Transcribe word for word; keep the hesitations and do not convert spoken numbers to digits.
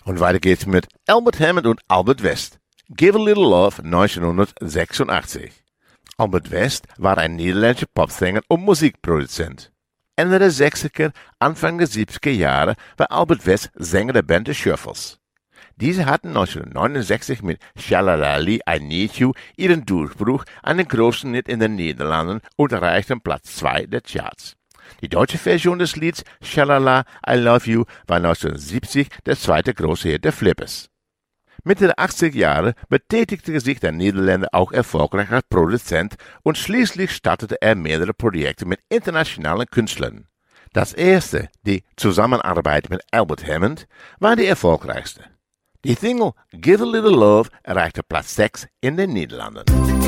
Und weiter geht's mit Albert Hammond und Albert West. Give a Little Love neunzehnhundertsechsundachtzig. Albert West war ein niederländischer Popsänger und Musikproduzent. Ende der sechziger, Anfang der siebziger Jahre war Albert West Sänger der Band The Shuffles. Diese hatten neunzehnhundertneunundsechzig mit Shalalali, I Need You ihren Durchbruch an den großen Hit in den Niederlanden und erreichten Platz zwei der Charts. Die deutsche Version des Lieds Shalala, I Love You war neunzehnhundertsiebzig der zweite große Hit der Flippers. Mitte der achtziger Jahre betätigte sich der Niederländer auch erfolgreich als Produzent und schließlich startete er mehrere Projekte mit internationalen Künstlern. Das erste, die Zusammenarbeit mit Albert Hammond, war die erfolgreichste. Die Single Give a Little Love erreichte Platz sechs in den Niederlanden.